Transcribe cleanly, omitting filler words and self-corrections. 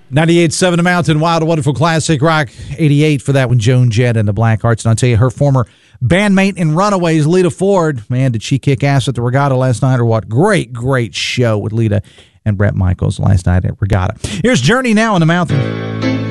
98.7 The Mountain, Wild and Wonderful Classic Rock. 88 for that one, Joan Jett and the Blackhearts. And I'll tell you, her former bandmate in Runaways, Lita Ford, man, did she kick ass at the Regatta last night or what? Great show with Lita and Bret Michaels last night at Regatta. Here's Journey now in the Mountain.